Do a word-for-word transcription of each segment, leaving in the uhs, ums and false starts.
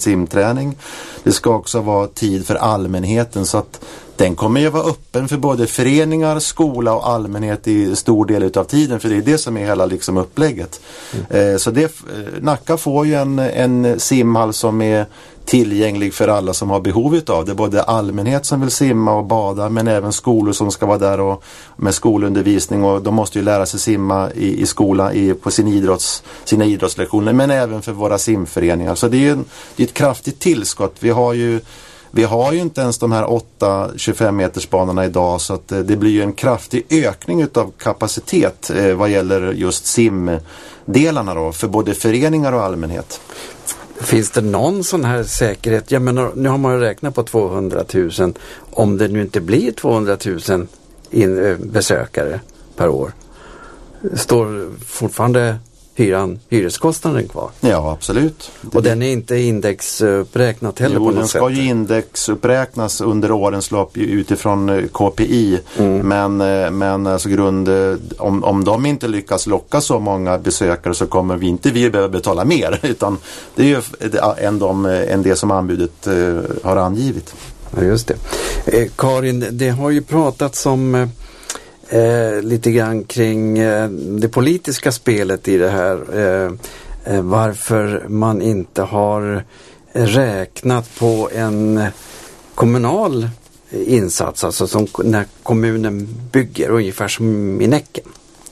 procent simträning. Det ska också vara tid för allmänheten, så att den kommer ju vara öppen för både föreningar, skola och allmänhet i stor del utav tiden, för det är det som är hela liksom upplägget. Mm. Eh, så det, Nacka får ju en, en simhall som är tillgänglig för alla som har behov utav det. Både allmänhet som vill simma och bada, men även skolor som ska vara där och med skolundervisning, och de måste ju lära sig simma i, i skola i, på sin idrotts, sina idrottslektioner, men även för våra simföreningar. Så det är ju en, det är ett kraftigt tillskott. Vi har ju Vi har ju inte ens de här åtta tjugofem meters banorna idag, så att det blir ju en kraftig ökning utav kapacitet eh, vad gäller just simdelarna då, för både föreningar och allmänhet. Finns det någon sån här säkerhet? Jag menar, nu har man räknat på tvåhundratusen. Om det nu inte blir tvåhundratusen in, besökare per år, står fortfarande hyran, hyreskostnaden kvar? Ja, absolut. Och den är inte indexuppräknat heller jo, på något den ska sätt. Ju indexuppräknas under årens lopp utifrån K P I. Mm. Men, men alltså grund, om, om de inte lyckas locka så många besökare, så kommer vi inte vi behöva betala mer. Utan det är ju än, de, än det som anbudet eh, har angivit. Ja, just det. Eh, Karin, det har ju pratats om Eh, lite grann kring eh, det politiska spelet i det här. Eh, eh, varför man inte har räknat på en kommunal insats, alltså som när kommunen bygger, ungefär som i Näcken.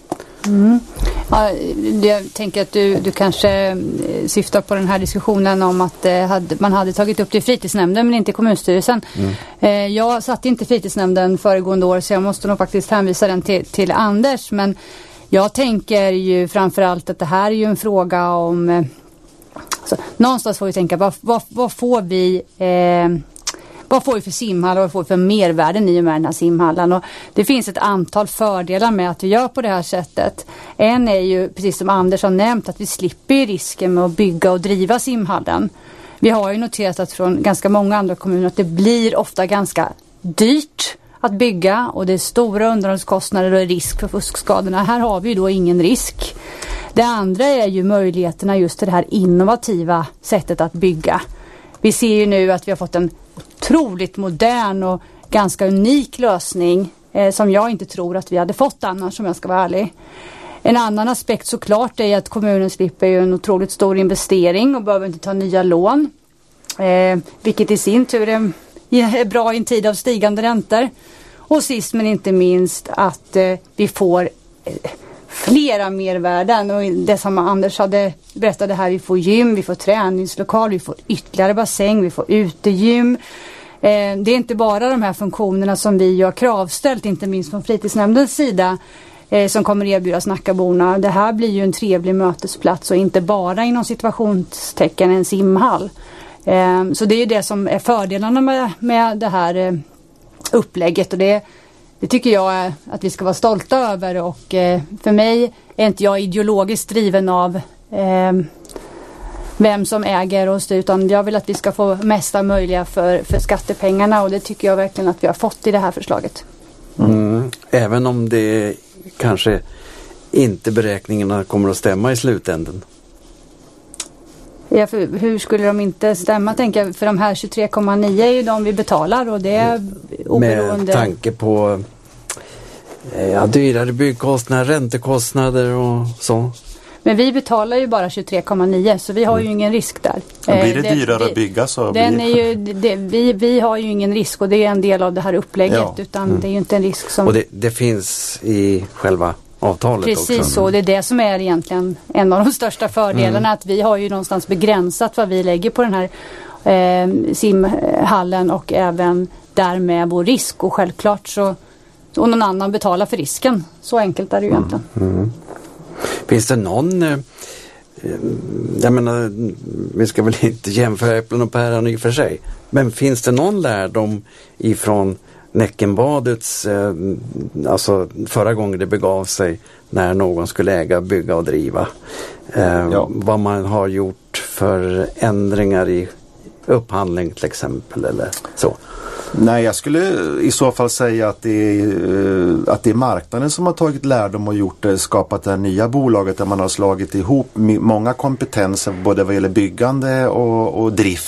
Mm. Ja, jag tänker att du, du kanske syftar på den här diskussionen om att eh, hade, man hade tagit upp det i fritidsnämnden men inte i kommunstyrelsen. Mm. Eh, jag satt inte i fritidsnämnden föregående år, så jag måste nog faktiskt hänvisa den till, till Anders. Men jag tänker ju framförallt att det här är ju en fråga om... Eh, alltså, någonstans får vi tänka, vad, vad, vad får vi... Eh, Vad får vi för simhall och vad får vi för mervärden i och med den här simhallen? Och det finns ett antal fördelar med att vi gör på det här sättet. En är ju, precis som Anders har nämnt, att vi slipper risken med att bygga och driva simhallen. Vi har ju noterat att från ganska många andra kommuner att det blir ofta ganska dyrt att bygga, och det är stora underhållskostnader och risk för fuskskadorna. Här har vi ju då ingen risk. Det andra är ju möjligheterna just till det här innovativa sättet att bygga. Vi ser ju nu att vi har fått en otroligt modern och ganska unik lösning eh, som jag inte tror att vi hade fått annars, om jag ska vara ärlig. En annan aspekt såklart är att kommunen slipper ju en otroligt stor investering och behöver inte ta nya lån. Eh, vilket i sin tur är, är bra i en tid av stigande räntor. Och sist men inte minst att eh, vi får eh, flera mervärden, och det som Anders hade berättade här, vi får gym, vi får träningslokal, vi får ytterligare bassäng, vi får utegym. Eh, det är inte bara de här funktionerna som vi har kravställt, inte minst från fritidsnämndens sida, eh, som kommer erbjudas Nackaborna. Det här blir ju en trevlig mötesplats och inte bara inom situationstecken en simhall. Eh, så det är ju det som är fördelarna med, med det här eh, upplägget, och det Det tycker jag att vi ska vara stolta över, och eh, för mig är inte jag ideologiskt driven av eh, vem som äger och styr, utan jag vill att vi ska få mesta möjliga för, för skattepengarna, och det tycker jag verkligen att vi har fått i det här förslaget. Mm. Även om det kanske inte beräkningarna kommer att stämma i slutänden. Ja, för hur skulle de inte stämma, tänker jag, för de här tjugotre komma nio är ju de vi betalar, och det är oberoende. Med tanke på ja, dyrare byggkostnader, räntekostnader och så. Men vi betalar ju bara tjugotre komma nio, så vi har ju mm. ingen risk där. Men blir det, det dyrare det, att bygga så den blir... är ju, det, vi, vi har ju ingen risk, och det är en del av det här upplägget, ja. utan mm. det är ju inte en risk som... Och det, det finns i själva avtalet Precis också. Precis så, det är det som är egentligen en av de största fördelarna, mm. att vi har ju någonstans begränsat vad vi lägger på den här eh, simhallen, och även därmed vår risk, och självklart så och någon annan betalar för risken. Så enkelt är det ju mm. egentligen. Mm. Finns det någon eh, jag menar, vi ska väl inte jämföra äpplen och päron i och för sig, men finns det någon lärdom ifrån Näckenbadets, eh, alltså förra gången det begav sig när någon skulle äga, bygga och driva, eh, ja. vad man har gjort för ändringar i upphandling till exempel, eller så? Nej, jag skulle i så fall säga att det är, att det är marknaden som har tagit lärdom och gjort det, skapat det här nya bolaget där man har slagit ihop många kompetenser både vad gäller byggande och, och drift